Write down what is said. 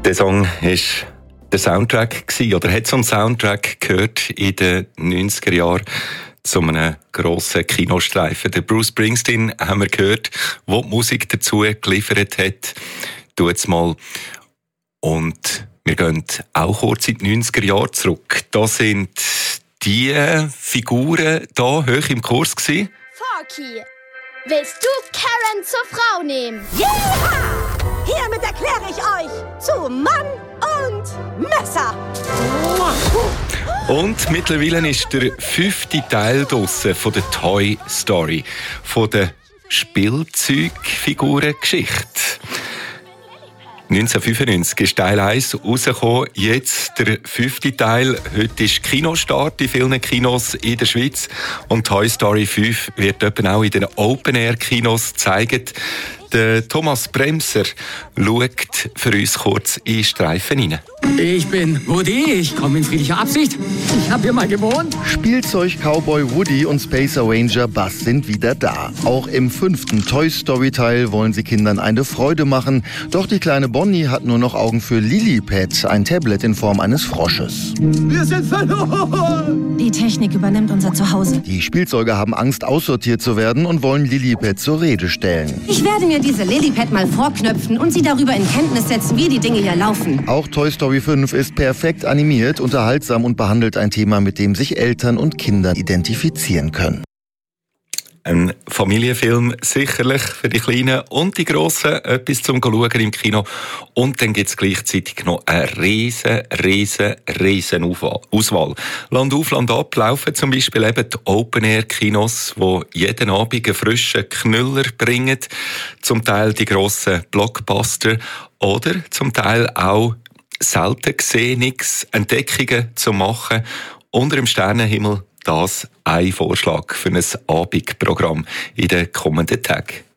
Der Song ist der Soundtrack gewesen, oder hat so einen Soundtrack gehört in den 90er Jahren zu einem grossen Kinostreifen. Der Bruce Springsteen haben wir gehört, der die Musik dazu geliefert hat. Tut's mal. Und wir gehen auch kurz in die 90er Jahre zurück. Da sind die Figuren da hoch im Kurs gewesen. Forky, willst du Karen zur Frau nehmen? Yeah! Hiermit erkläre ich euch zu Mann und Messer. Und mittlerweile ist der 5. Teil draussen von der Toy Story, von der Spielzeugfigurengeschichte. 1995 ist Teil 1 rausgekommen, jetzt der 5. Teil. Heute ist Kinostart in vielen Kinos in der Schweiz und Toy Story 5 wird eben auch in den Open-Air-Kinos gezeigt. Der Thomas Bremser schaut für uns kurz in den Streifen hinein. Ich bin Woody, ich komme in friedlicher Absicht. Ich habe hier mal gewohnt. Spielzeug-Cowboy Woody und Space Ranger Buzz sind wieder da. Auch im 5. Toy Story Teil wollen sie Kindern eine Freude machen. Doch die kleine Bonnie hat nur noch Augen für Lilliput, ein Tablet in Form eines Frosches. Wir sind verloren. Die Technik übernimmt unser Zuhause. Die Spielzeuge haben Angst, aussortiert zu werden und wollen Lilliput zur Rede stellen. Ich werde mir diese Lilliput mal vorknöpfen und sie darüber in Kenntnis setzen, wie die Dinge hier laufen. Auch Toy Story 5 ist perfekt animiert, unterhaltsam und behandelt ein Thema, mit dem sich Eltern und Kinder identifizieren können. Ein Familienfilm sicherlich für die Kleinen und die Grossen, etwas zum Schauen im Kino. Und dann gibt es gleichzeitig noch eine riesen Auswahl. Land auf, Land ab laufen zum Beispiel eben die Open-Air-Kinos, die jeden Abend einen frischen Knüller bringen. Zum Teil die grossen Blockbuster oder zum Teil auch selten Gesehenes, Entdeckungen zu machen unter dem Sternenhimmel. Das ein Vorschlag für ein Abendprogramm in den kommenden Tagen.